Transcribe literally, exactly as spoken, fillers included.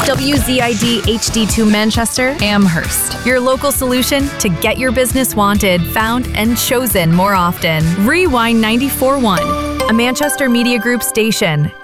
W Z I D H D two Manchester, Amherst. Your local solution to get your business wanted, found, and chosen more often. Rewind ninety-four point one, a Manchester Media Group station.